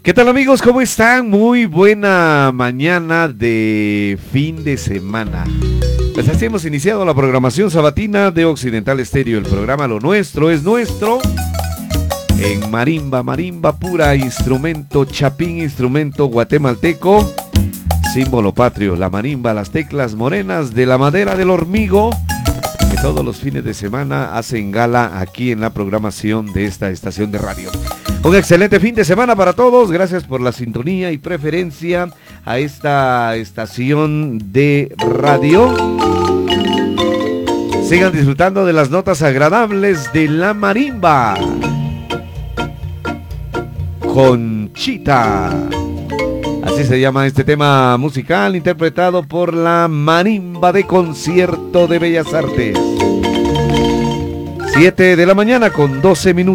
¿Qué tal amigos? ¿Cómo están? Muy buena mañana de fin de semana. Pues así hemos iniciado la programación sabatina de Occidental Estéreo. El programa Lo Nuestro es Nuestro. En marimba, marimba pura, instrumento chapín, instrumento guatemalteco. Símbolo patrio, la marimba, las teclas morenas de la madera del hormigo, que todos los fines de semana hacen gala aquí en la programación de esta estación de radio. Un excelente fin de semana para todos, gracias por la sintonía y preferencia a esta estación de radio. Sigan disfrutando de las notas agradables de la marimba. Conchita. Así se llama este tema musical interpretado por la Marimba de Concierto de Bellas Artes. 7 de la mañana con 12 minutos.